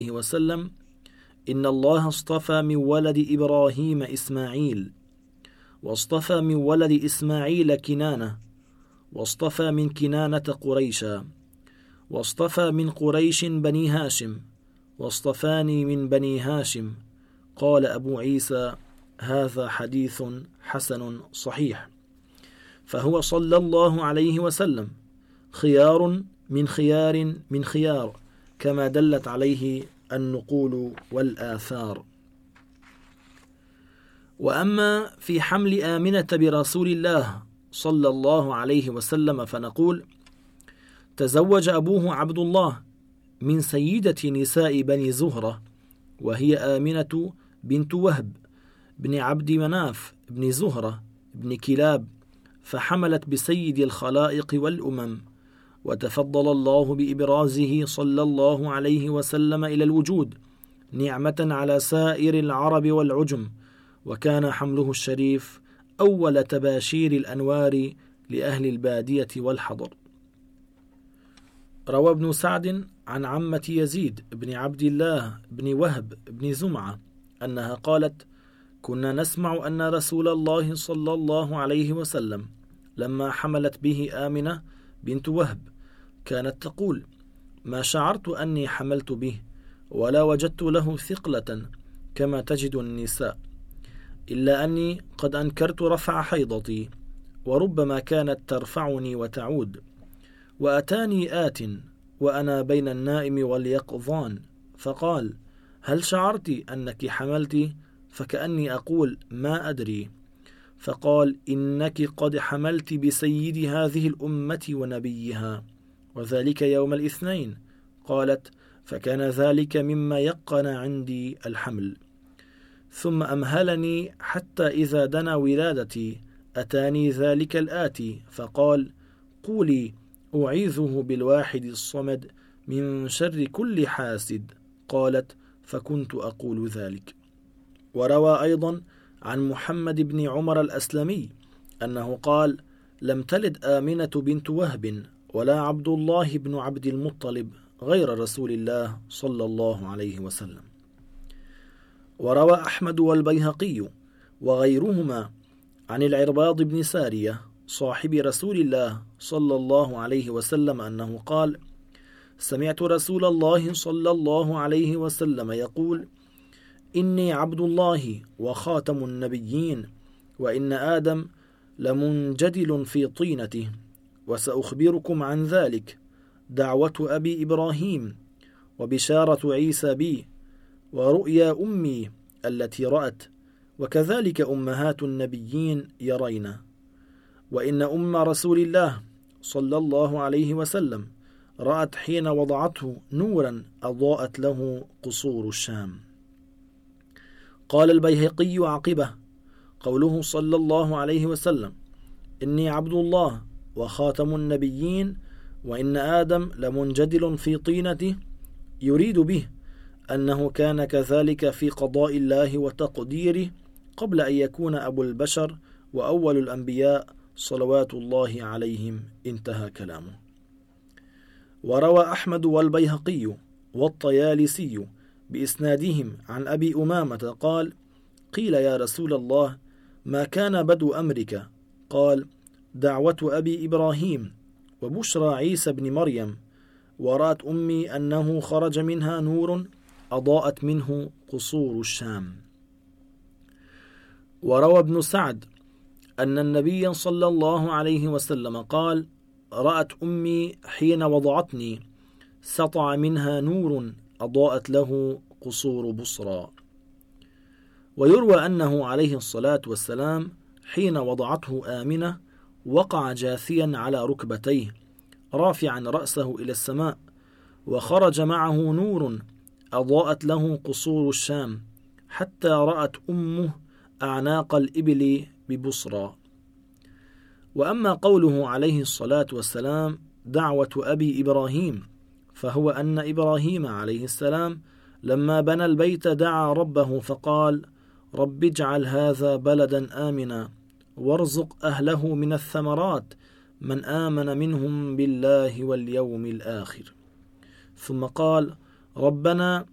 وسلم: إن الله اصطفى من ولد إبراهيم إسماعيل، واصطفى من ولد إسماعيل كنانة، واصطفى من كنانة قريشا، واصطفى من قريش بني هاشم، واصطفاني من بني هاشم. قال أبو عيسى: هذا حديث حسن صحيح. فهو صلى الله عليه وسلم خيار من خيار من خيار، كما دلت عليه النقول والآثار. وأما في حمل آمنة برسول الله صلى الله عليه وسلم فنقول: تزوج أبوه عبد الله من سيدة نساء بني زهرة، وهي آمنة بنت وهب بن عبد مناف بن زهرة بن كلاب، فحملت بسيد الخلائق والأمم، وتفضل الله بإبرازه صلى الله عليه وسلم إلى الوجود نعمة على سائر العرب والعجم، وكان حمله الشريف أول تباشير الأنوار لأهل البادية والحضر. روى ابن سعد عن عمة يزيد بن عبد الله بن وهب بن زمعة أنها قالت: كنا نسمع أن رسول الله صلى الله عليه وسلم لما حملت به آمنة بنت وهب كانت تقول: ما شعرت أني حملت به، ولا وجدت له ثقلة كما تجد النساء، إلا أني قد أنكرت رفع حيضتي، وربما كانت ترفعني وتعود. وأتاني آت وأنا بين النائم واليقظان فقال: هل شعرت أنك حملت؟ فكأني أقول: ما أدري. فقال: إنك قد حملت بسيد هذه الأمة ونبيها، وذلك يوم الاثنين. قالت: فكان ذلك مما يقن عندي الحمل. ثم أمهلني حتى إذا دنا ولادتي أتاني ذلك الآتي فقال: قولي: أعيذه بالواحد الصمد من شر كل حاسد. قالت: فكنت أقول ذلك. وروى أيضا عن محمد بن عمر الأسلمي أنه قال: لم تلد آمنة بنت وهب ولا عبد الله بن عبد المطلب غير رسول الله صلى الله عليه وسلم. وروى أحمد والبيهقي وغيرهما عن العرباض بن سارية صاحب رسول الله صلى الله عليه وسلم أنه قال: سمعت رسول الله صلى الله عليه وسلم يقول: إني عبد الله وخاتم النبيين، وإن آدم لمنجدل في طينته، وسأخبركم عن ذلك: دعوة أبي إبراهيم، وبشارة عيسى بي، ورؤيا أمي التي رأت، وكذلك أمهات النبيين يرين. وإن أم رسول الله صلى الله عليه وسلم رأت حين وضعته نورا أضاءت له قصور الشام. قال البيهقي عقبه: قوله صلى الله عليه وسلم: إني عبد الله وخاتم النبيين، وإن آدم لمنجدل في طينته، يريد به أنه كان كذلك في قضاء الله وتقديره قبل أن يكون أبو البشر وأول الأنبياء صلوات الله عليهم. انتهى كلامه. وروى أحمد والبيهقي والطيالسي بإسنادهم عن أبي أمامة قال: قيل يا رسول الله: ما كان بدء أمرك؟ قال: دعوة أبي إبراهيم، وبشرى عيسى بن مريم، ورأت أمي أنه خرج منها نور أضاءت منه قصور الشام. وروى ابن سعد أن النبي صلى الله عليه وسلم قال: رأت أمي حين وضعتني سطع منها نور أضاءت له قصور بصرى. ويروى أنه عليه الصلاة والسلام حين وضعته آمنة وقع جاثيا على ركبتيه رافعا رأسه إلى السماء، وخرج معه نور أضاءت له قصور الشام، حتى رأت أمه أعناق الإبل ببصرى. وأما قوله عليه الصلاة والسلام: دعوة أبي إبراهيم، فهو أن إبراهيم عليه السلام لما بنى البيت دعا ربه فقال: رب اجعل هذا بلدا آمنا، وارزق أهله من الثمرات من آمن منهم بالله واليوم الآخر. ثم قال: ربنا